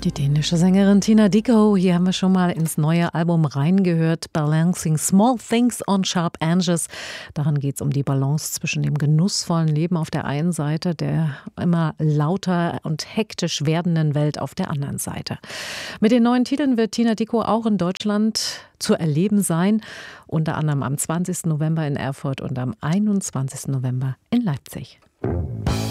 Die dänische Sängerin Tina Dickow, hier haben wir schon mal ins neue Album reingehört, Balancing Small Things on Sharp Edges. Darin geht es um die Balance zwischen dem genussvollen Leben auf der einen Seite, der immer lauter und hektisch werdenden Welt auf der anderen Seite. Mit den neuen Titeln wird Tina Dickow auch in Deutschland zu erleben sein, unter anderem am 20. November in Erfurt und am 21. November in Leipzig.